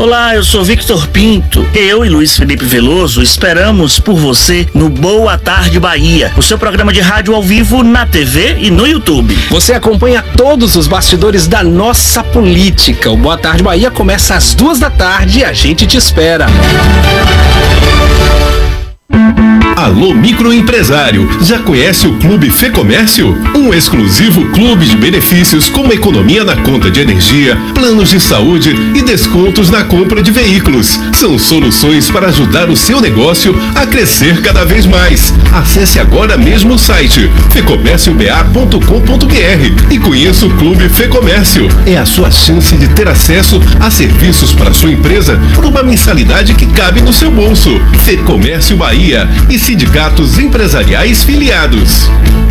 Olá, eu sou Victor Pinto. Eu e Luiz Felipe Veloso esperamos por você no Boa Tarde Bahia, o seu programa de rádio ao vivo na TV e no YouTube. Você acompanha todos os bastidores da nossa política. O Boa Tarde Bahia começa às 14h e a gente te espera. Alô microempresário, já conhece o Clube Fê Comércio? Um exclusivo clube de benefícios como economia na conta de energia, planos de saúde e descontos na compra de veículos. São soluções para ajudar o seu negócio a crescer cada vez mais. Acesse agora mesmo o site fecomércioba.com.br e conheça o Clube Fê Comércio. É a sua chance de ter acesso a serviços para sua empresa por uma mensalidade que cabe no seu bolso. Fê Comércio Bahia e sindicatos empresariais filiados.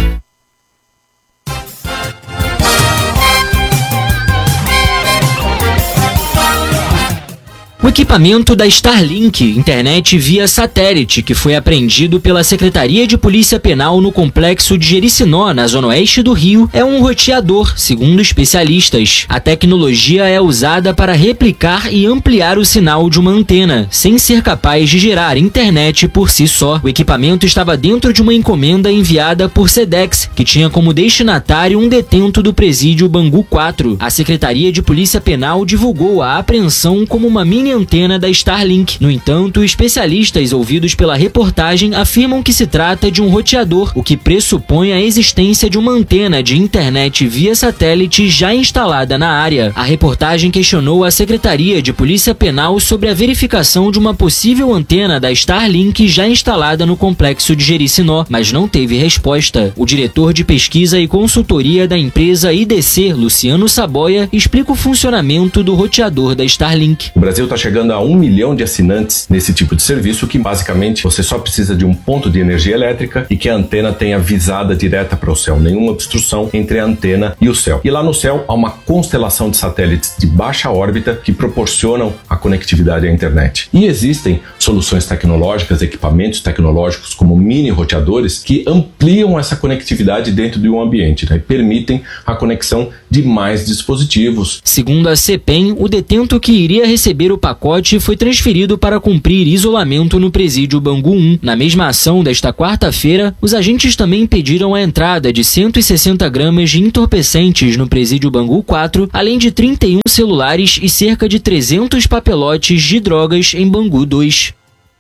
O equipamento da Starlink, internet via satélite, que foi apreendido pela Secretaria de Polícia Penal no complexo de Jericinó, na zona oeste do Rio, é um roteador, segundo especialistas. A tecnologia é usada para replicar e ampliar o sinal de uma antena, sem ser capaz de gerar internet por si só. O equipamento estava dentro de uma encomenda enviada por Sedex, que tinha como destinatário um detento do presídio Bangu 4. A Secretaria de Polícia Penal divulgou a apreensão como uma mini antena da Starlink. No entanto, especialistas ouvidos pela reportagem afirmam que se trata de um roteador, o que pressupõe a existência de uma antena de internet via satélite já instalada na área. A reportagem questionou a Secretaria de Polícia Penal sobre a verificação de uma possível antena da Starlink já instalada no complexo de Jericinó, mas não teve resposta. O diretor de pesquisa e consultoria da empresa IDC, Luciano Saboia, explica o funcionamento do roteador da Starlink. O Brasil está chegando a 1 milhão de assinantes nesse tipo de serviço, que basicamente você só precisa de um ponto de energia elétrica e que a antena tenha visada direta para o céu, nenhuma obstrução entre a antena e o céu. E lá no céu há uma constelação de satélites de baixa órbita que proporcionam a conectividade à internet. E existem soluções tecnológicas, equipamentos tecnológicos como mini roteadores que ampliam essa conectividade dentro de um ambiente, e permitem a conexão de mais dispositivos. Segundo a CEPEM, o detento que iria receber o pacote foi transferido para cumprir isolamento no presídio Bangu 1. Na mesma ação desta quarta-feira, os agentes também pediram a entrada de 160 gramas de entorpecentes no presídio Bangu 4, além de 31 celulares e cerca de 300 papelotes de drogas em Bangu 2.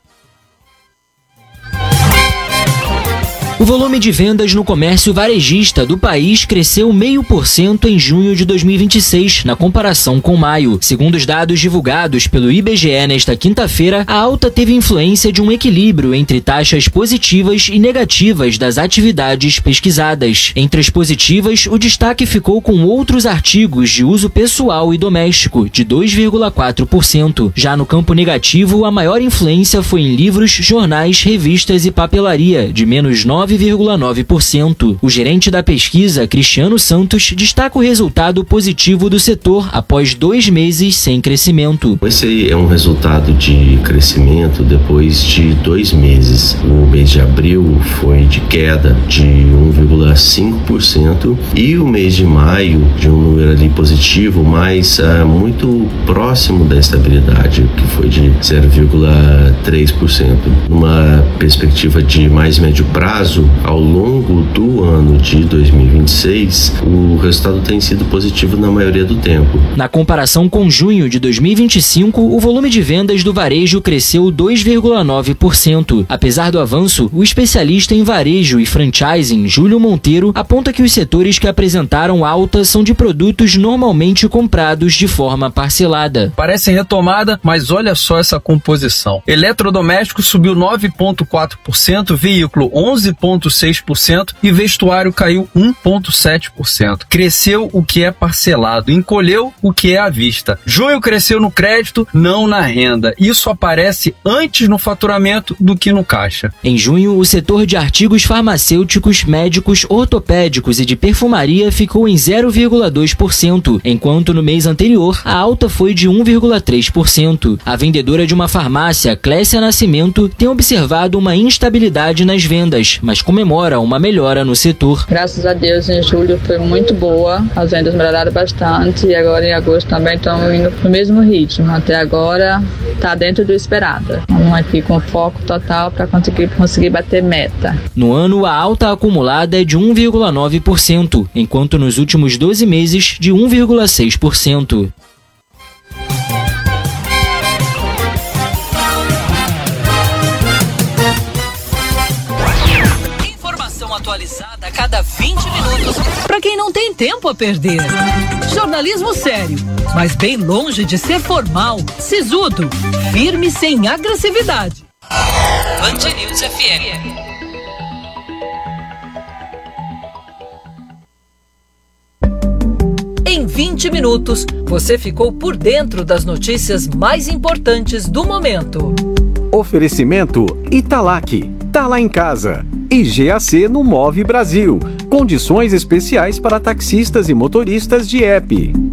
O volume de vendas no comércio varejista do país cresceu 0,5% em junho de 2026, na comparação com maio. Segundo os dados divulgados pelo IBGE nesta quinta-feira, a alta teve influência de um equilíbrio entre taxas positivas e negativas das atividades pesquisadas. Entre as positivas, o destaque ficou com outros artigos de uso pessoal e doméstico, de 2,4%. Já no campo negativo, a maior influência foi em livros, jornais, revistas e papelaria, de menos 9,9%. O gerente da pesquisa, Cristiano Santos, destaca o resultado positivo do setor após 2 meses sem crescimento. Esse é um resultado de crescimento depois de 2 meses. O mês de abril foi de queda de 1,5% e o mês de maio de um número ali positivo, mas muito próximo da estabilidade, que foi de 0,3%. Numa perspectiva de mais médio prazo, ao longo do ano de 2026, o resultado tem sido positivo na maioria do tempo. Na comparação com junho de 2025, o volume de vendas do varejo cresceu 2,9%. Apesar do avanço, o especialista em varejo e franchising, Júlio Monteiro, aponta que os setores que apresentaram alta são de produtos normalmente comprados de forma parcelada. Parece retomada, mas olha só essa composição. Eletrodoméstico subiu 9,4%, veículo 11,6% e vestuário caiu 1,7%. Cresceu o que é parcelado, encolheu o que é à vista. Junho cresceu no crédito, não na renda. Isso aparece antes no faturamento do que no caixa. Em junho, o setor de artigos farmacêuticos, médicos, ortopédicos e de perfumaria ficou em 0,2%, enquanto no mês anterior a alta foi de 1,3%. A vendedora de uma farmácia, Clécia Nascimento, tem observado uma instabilidade nas vendas, mas mas comemora uma melhora no setor. Graças a Deus, em julho foi muito boa, as vendas melhoraram bastante e agora em agosto também estão indo no mesmo ritmo. Até agora está dentro do esperado. Vamos aqui com foco total para conseguir bater meta. No ano, a alta acumulada é de 1,9%, enquanto nos últimos 12 meses de 1,6%. Informação atualizada a cada 20 minutos para quem não tem tempo a perder. Jornalismo sério, mas bem longe de ser formal, sisudo, firme sem agressividade. Band News FM. Em 20 minutos, você ficou por dentro das notícias mais importantes do momento. Oferecimento Italac, tá lá em casa. E GAC no Move Brasil. Condições especiais para taxistas e motoristas de app.